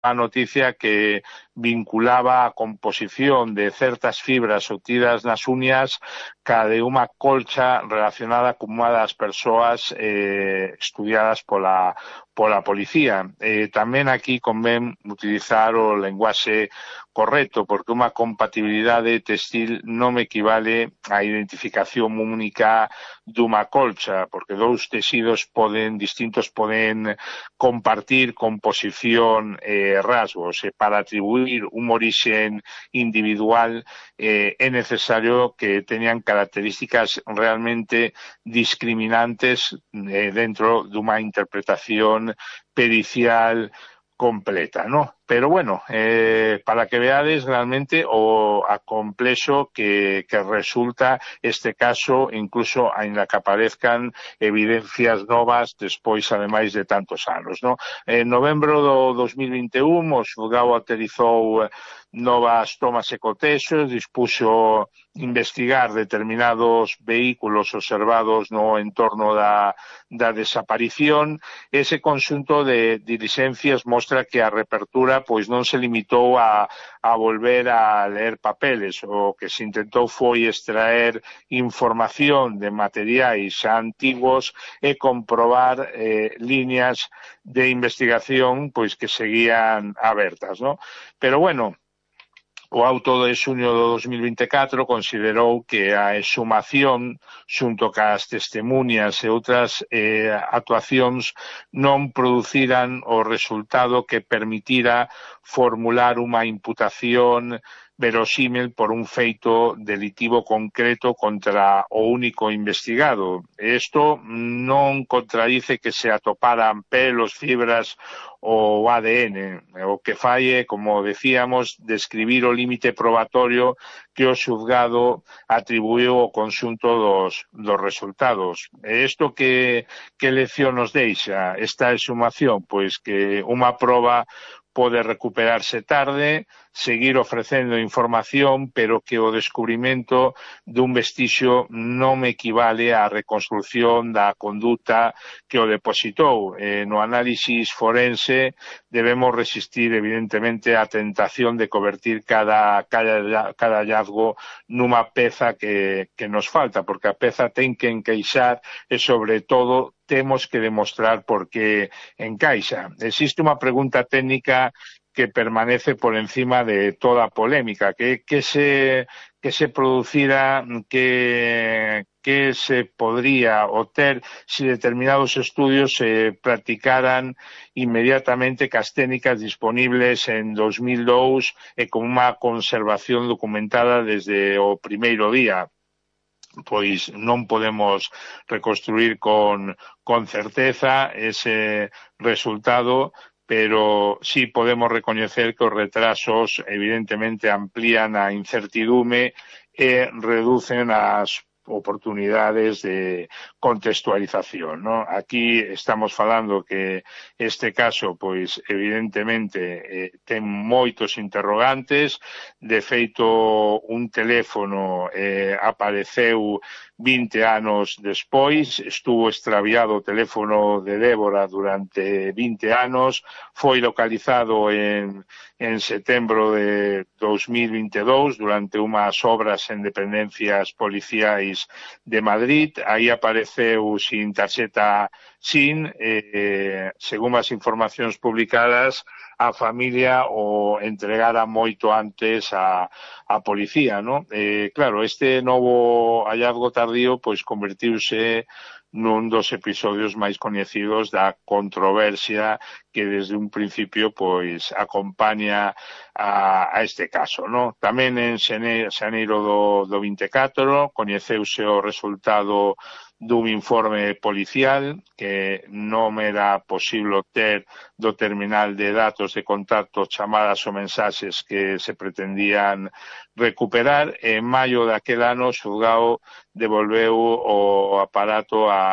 a noticia que vinculaba a composición de certas fibras obtidas nas uñas ca de unha colcha relacionada con unha das persoas estudiadas pola policía. Tamén aquí convén utilizar o lenguaxe correcto, porque unha compatibilidade textil non equivale á identificación única dunha colcha, porque dous tecidos distintos poden compartir composición e rasgos. Para atribuir un orixen individual é necesario que teñan características realmente discriminantes dentro dunha interpretación pericial completa, ¿no? Pero bueno, para que veades realmente o complexo que resulta este caso, incluso aínda que aparezcan evidencias novas despois, ademais de tantos anos, ¿no? En novembro do 2021, o xulgado autorizou novas tomas e cotexos, dispuxo investigar determinados vehículos observados no entorno da desaparición. Ese conxunto de diligencias mostra que a reapertura pois non se limitou a volver a ler papeles. O que se intentou foi extraer información de materiais xa antigos e comprobar líneas de investigación pois que seguían abertas, ¿no? Pero bueno, o auto de xuño do 2024 considerou que a exhumación xunto cas testemunhas e outras actuacións non produciran o resultado que permitira formular unha imputación verosímil por un feito delitivo concreto contra o único investigado. Isto non contradice que se atoparan pelos, fibras ou ADN. O que fai é, como decíamos, describir o límite probatorio que o xulgado atribuiu ao conxunto dos resultados. E isto que lección nos deixa esta exhumación? Pois que unha proba pode recuperarse tarde, seguir ofrecendo información, pero que o descubrimento dun vestixio non equivale á reconstrución da conduta que o depositou. No análisis forense debemos resistir, evidentemente, a tentación de convertir cada hallazgo nunha peza que nos falta, porque a peza ten que encaixar e, sobre todo, temos que demostrar por que encaixa. Existe unha pregunta técnica que permanece por encima de toda a polémica, que se producira, que se podría obter se determinados estudios se practicaran inmediatamente cas técnicas disponibles en 2002 e con unha conservación documentada desde o primeiro día. Pois non podemos reconstruir con certeza ese resultado, pero sí podemos recoñecer que os retrasos evidentemente amplían a incertidume e reducen as oportunidades de contextualización, ¿no? Aquí estamos falando que este caso, pois, evidentemente, ten moitos interrogantes. De feito, un teléfono apareceu 20 anos despois, estuvo extraviado o teléfono de Débora durante 20 anos, foi localizado en setembro de 2022 durante unhas obras en dependencias policiais de Madrid. Aí apareceu sin tarxeta SIM, según as informacións publicadas, a familia o entregara moito antes a policía, ¿no? Claro, este novo hallazgo tardío pois convertiuse nun dos episodios máis coñecidos da controversia que desde un principio pois acompaña a este caso, ¿no? Tamén en xaneiro do 24 coñeceuse o resultado dun informe policial que non era posible obter do terminal de datos de contacto chamadas ou mensaxes que se pretendían recuperar. En maio daquel ano o xulgado devolveu o aparato a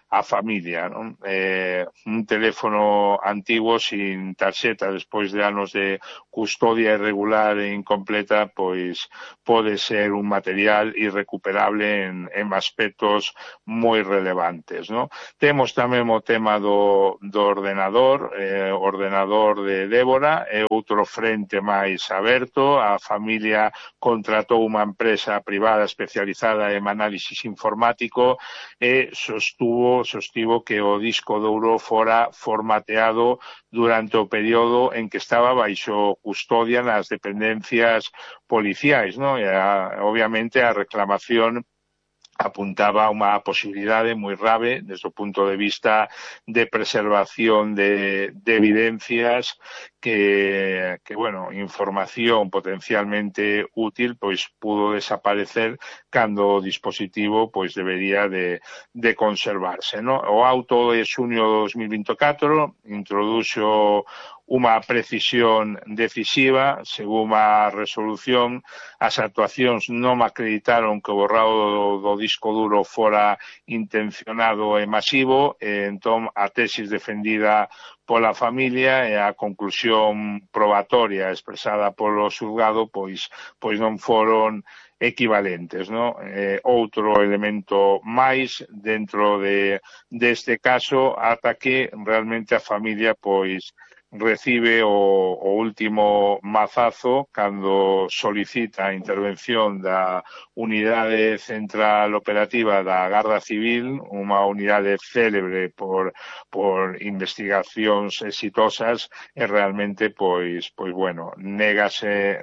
a familia, non? Un teléfono antigo sin tarxeta despois de anos de custodia irregular e incompleta, pois pode ser un material irrecuperable en aspectos moi relevantes, non? Temos tamén o tema do ordenador, ordenador de Débora, é outro frente máis aberto. A familia contratou unha empresa privada especializada en análisis informático e sostivo que o disco duro fora formateado durante o período en que estaba baixo custodia nas dependencias policiais, non? E obviamente a reclamación apuntaba a unha posibilidade moi grave desde o punto de vista de preservación de evidencias que, bueno, información potencialmente útil pois pudo desaparecer cando o dispositivo pois debería de conservarse, non? O auto de xuño 2024 introduxo unha precisión decisiva. Según a resolución, as actuacións non acreditaron que o borrado do disco duro fora intencionado e masivo, e entón a tesis defendida pola familia e a conclusión probatoria expresada polo xulgado pois non foron equivalentes, non? Outro elemento máis dentro deste caso, ata que realmente a familia pois recibe o último mazazo cando solicita a intervención da Unidade Central Operativa da Garda Civil, unha unidade célebre por investigacións exitosas, e realmente pois bueno, négase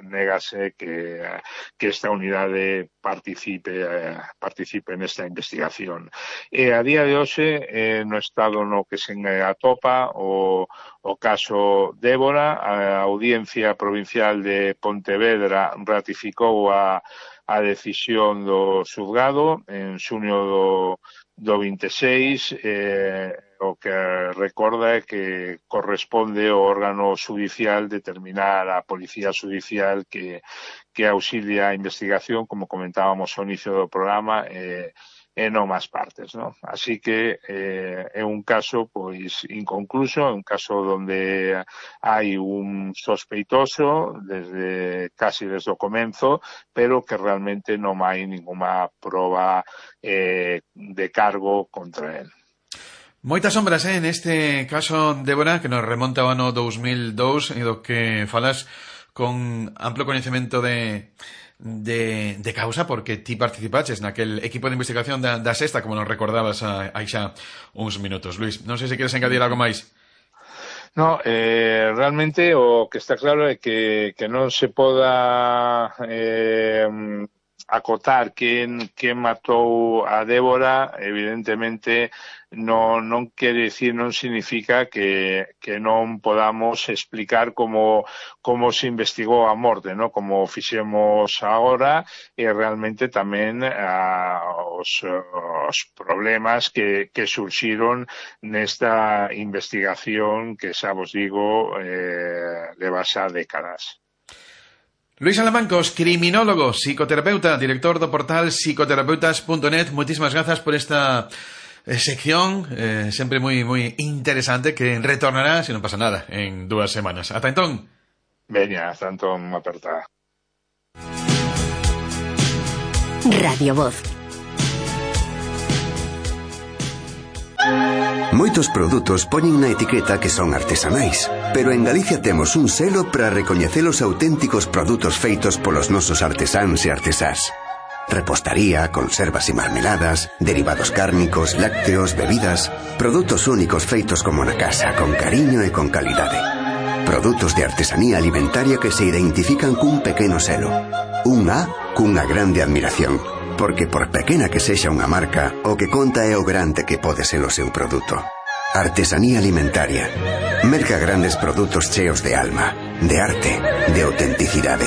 que esta unidade participe nesta investigación. E a día de hoxe, no estado no que se atopa o caso Débora, a Audiencia Provincial de Pontevedra ratificou a decisión do xulgado en xuño do 26, o que recorda é que corresponde ao órgano judicial determinar a Policía Judicial que auxilia a investigación, como comentábamos ao inicio do programa, e non máis partes, non? Así que é un caso pois inconcluso, é un caso onde hai un sospeitoso casi desde o comenzo, pero que realmente non hai ninguna proba de cargo contra él. Moitas sombras, neste caso, Débora, que nos remonta ao ano 2002 e do que falas con amplo coñecemento de causa, porque ti participaches naquel equipo de investigación da Sexta, como nos recordabas aí xa uns minutos. Luis, non sei se queres engadir algo máis. No, realmente o que está claro é que non se poda acotar quen matou a Débora, evidentemente non quere dicir, non significa que non podamos explicar como se investigou a morte, ¿no? Como fixemos agora, e realmente tamén os problemas que surxiron nesta investigación que xa vos digo leva xa décadas. Luis Alamancos, criminólogo, psicoterapeuta, director do portal psicoterapeutas.net. Moitísimas grazas por esta sección, sempre moi interesante, que retornará, se non pasa nada, en 2 semanas. Ata entón. Veña, hasta entón, apertada. Radio Voz. Moitos produtos poñen na etiqueta que son artesanais, pero en Galicia temos un selo para recoñecer os auténticos produtos feitos polos nosos artesáns e artesás. Repostaría, conservas e marmeladas, derivados cárnicos, lácteos, bebidas, produtos únicos feitos como na casa, con cariño e con calidade. Produtos de artesanía alimentaria que se identifican cun pequeno selo. Un A cunha grande admiración. Porque por pequena que sexa unha marca, o que conta é o grande que pode ser o seu produto. Artesanía alimentaria. Merca grandes produtos cheos de alma, de arte, de autenticidade.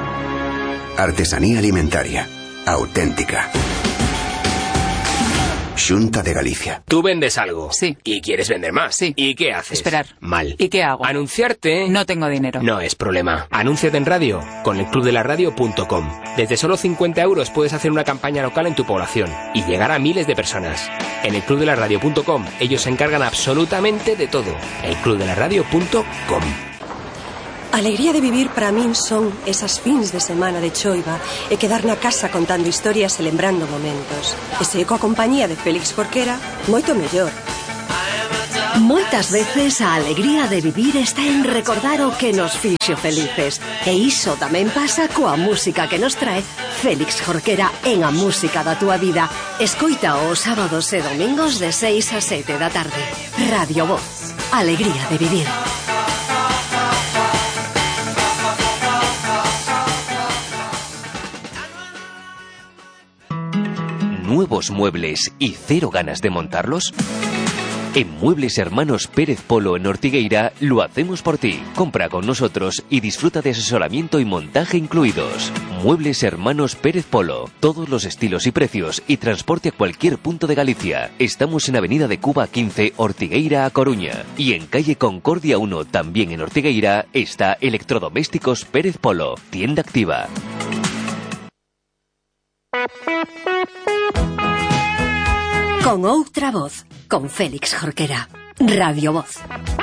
Artesanía alimentaria. Auténtica. Xunta de Galicia. Tú vendes algo. Sí. Y quieres vender más. Sí. ¿Y qué haces? Esperar. Mal. ¿Y qué hago? Anunciarte. No tengo dinero. No es problema. Anúnciate en radio con elclubdelaradio.com. Desde solo 50 € puedes hacer una campaña local en tu población y llegar a miles de personas. En elclubdelaradio.com ellos se encargan absolutamente de todo. elclubdelaradio.com. A alegría de vivir para min son esas fins de semana de choiva e quedar na casa contando historias e lembrando momentos. E se coa compañía de Félix Jorquera, moito mellor. Moitas veces a alegría de vivir está en recordar o que nos fixo felices. E iso tamén pasa coa música que nos trae Félix Jorquera en A Música da Túa Vida. Escoita os sábados e domingos de 6 a 7 da tarde. Radio Voz. Alegría de vivir. ¿Nuevos muebles y cero ganas de montarlos? En Muebles Hermanos Pérez Polo en Ortigueira lo hacemos por ti. Compra con nosotros y disfruta de asesoramiento y montaje incluidos. Muebles Hermanos Pérez Polo. Todos los estilos y precios y transporte a cualquier punto de Galicia. Estamos en Avenida de Cuba 15, Ortigueira a Coruña. Y en calle Concordia 1, también en Ortigueira, está Electrodomésticos Pérez Polo. Tienda activa. Con outra voz, con Félix Jorquera. Radio Voz.